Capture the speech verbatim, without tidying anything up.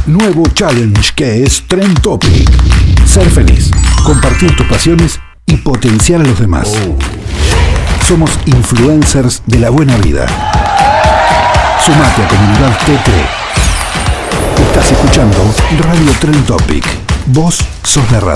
nuevo challenge que es Trend Topic. Ser feliz, compartir tus pasiones y potenciar a los demás. Somos influencers de la buena vida. Sumate a Comunidad T T. Estás escuchando Radio Trend Topic. Vos sos la radio.